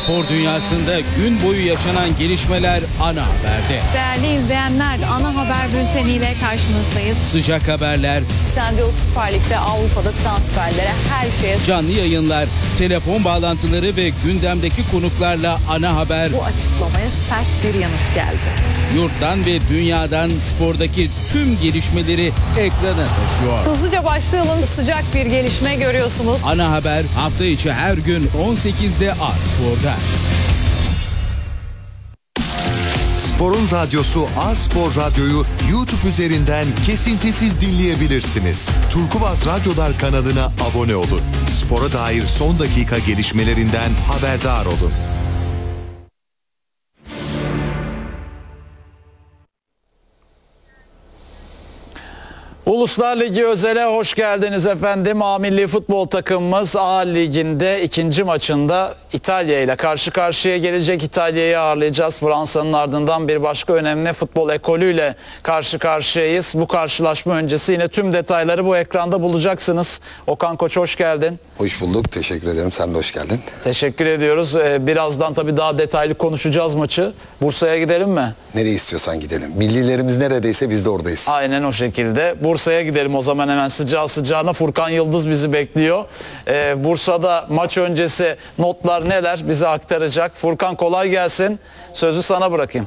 Spor dünyasında gün boyu yaşanan gelişmeler ana haberde. Değerli izleyenler, ana haber bülteniyle karşınızdayız. Sıcak haberler, Trendyol Süper Lig'de Avrupa'da transferlere her şeye canlı yayınlar, telefon bağlantıları ve gündemdeki konuklarla ana haber. bu açıklamaya sert bir yanıt geldi. Yurttan ve dünyadan spordaki tüm gelişmeleri ekrana taşıyor. Hızlıca başlayalım. Sıcak bir gelişme görüyorsunuz. Ana haber hafta içi her gün 18'de A-Spor'da. Spor'un radyosu A-Spor Radyo'yu YouTube üzerinden kesintisiz dinleyebilirsiniz. Turkuaz Radyolar kanalına abone olun. Spora dair son dakika gelişmelerinden haberdar olun. Uluslar Ligi özele hoş geldiniz efendim. A Milli Futbol takımımız A Ligi'nde ikinci maçında İtalya ile karşı karşıya gelecek. İtalya'yı ağırlayacağız. Fransa'nın ardından bir başka önemli futbol ekolüyle karşı karşıyayız. Bu karşılaşma öncesi yine tüm detayları bu ekranda bulacaksınız. Okan Koç hoş geldin. Hoş bulduk. Teşekkür ederim. Sen de hoş geldin. Teşekkür ediyoruz. Birazdan tabii daha detaylı konuşacağız maçı. Bursa'ya gidelim mi? Nereye istiyorsan gidelim. Millilerimiz neredeyse biz de oradayız. Aynen o şekilde. Bursa'ya gidelim o zaman hemen sıcağı sıcağına. Furkan Yıldız bizi bekliyor. Bursa'da maç öncesi notlar neler bize aktaracak. Furkan kolay gelsin. Sözü sana bırakayım.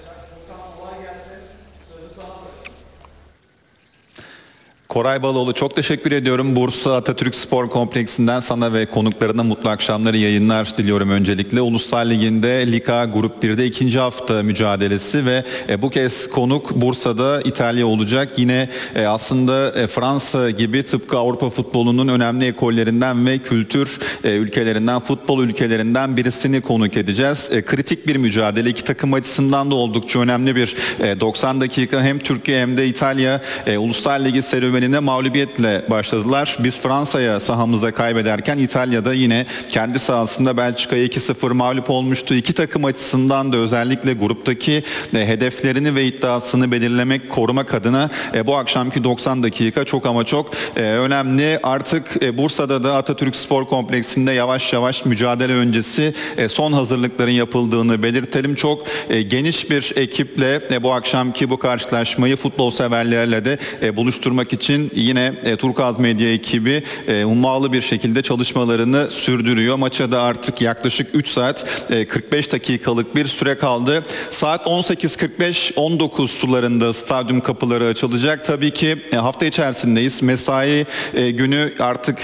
Koray Baloğlu çok teşekkür ediyorum. Bursa Atatürk Spor Kompleksi'nden sana ve konuklarına mutlu akşamları, yayınlar diliyorum öncelikle. Uluslar Ligi'nde Lig A Grup 1'de ikinci hafta mücadelesi ve bu kez konuk Bursa'da İtalya olacak. Yine aslında Fransa gibi tıpkı Avrupa futbolunun önemli ekollerinden ve kültür ülkelerinden, futbol ülkelerinden birisini konuk edeceğiz. Kritik bir mücadele. İki takım açısından da oldukça önemli bir 90 dakika. Hem Türkiye hem de İtalya Uluslar Ligi serüvenine mağlubiyetle başladılar. Biz Fransa'ya sahamızda kaybederken İtalya'da yine kendi sahasında Belçika'ya 2-0 mağlup olmuştu. İki takım açısından da özellikle gruptaki hedeflerini ve iddiasını belirlemek, korumak adına bu akşamki 90 dakika çok ama çok önemli. Artık Bursa'da da Atatürk Spor Kompleksi'nde yavaş yavaş mücadele öncesi son hazırlıkların yapıldığını belirtelim. Çok geniş bir ekiple bu akşamki bu karşılaşmayı futbol severlerle de buluşturmak için yine Turkuaz Medya ekibi hummalı bir şekilde çalışmalarını sürdürüyor. Maça da artık yaklaşık 3 saat 45 dakikalık bir süre kaldı. Saat 18.45-19 sularında stadyum kapıları açılacak. Tabii ki hafta içerisindeyiz. Mesai günü artık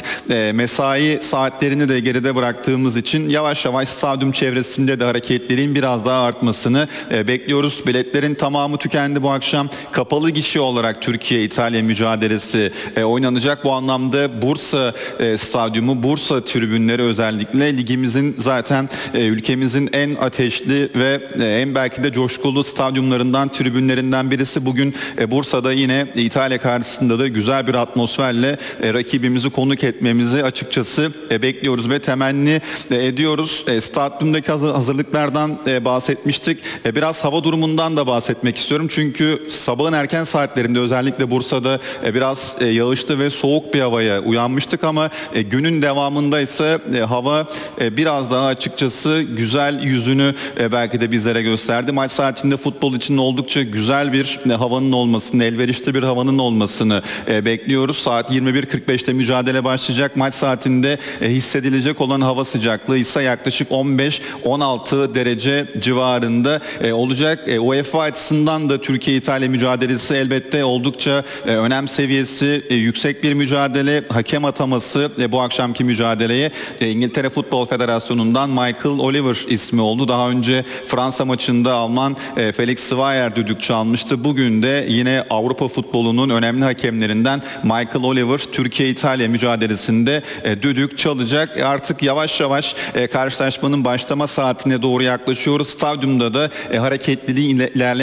mesai saatlerini de geride bıraktığımız için yavaş yavaş stadyum çevresinde de hareketliliğin biraz daha artmasını bekliyoruz. Biletlerin tamamı tükendi bu akşam. Kapalı gişe olarak Türkiye-İtalya mücadelesi oynanacak. Bu anlamda Bursa stadyumu, Bursa tribünleri özellikle ligimizin zaten ülkemizin en ateşli ve en belki de coşkulu stadyumlarından, tribünlerinden birisi. Bugün Bursa'da yine İtalya karşısında da güzel bir atmosferle rakibimizi konuk etmemizi açıkçası bekliyoruz ve temenni ediyoruz. Stadyumdaki hazırlıklardan bahsetmiştik. Biraz hava durumundan da bahsetmek istiyorum. Çünkü sabahın erken saatlerinde özellikle Bursa'da biraz yağışlı ve soğuk bir havaya uyanmıştık ama günün devamında ise hava biraz daha açıkçası güzel yüzünü belki de bizlere gösterdi. Maç saatinde futbol için oldukça güzel bir havanın olmasını, elverişli bir havanın olmasını bekliyoruz. Saat 21.45'te mücadele başlayacak. Maç saatinde hissedilecek olan hava sıcaklığı ise yaklaşık 15-16 derece civarında olacak. UEFA açısından da Türkiye-İtalya mücadelesi elbette oldukça önem seviyesi yüksek bir mücadele. Hakem ataması bu akşamki mücadeleye İngiltere Futbol Federasyonu'ndan Michael Oliver ismi oldu. Daha önce Fransa maçında Alman Felix Zweier düdük çalmıştı. Bugün de yine Avrupa futbolunun önemli hakemlerinden Michael Oliver Türkiye-İtalya mücadelesinde düdük çalacak. Artık yavaş yavaş karşılaşmanın başlama saatine doğru yaklaşıyoruz. Stadyumda da hareketliliği ilerleyen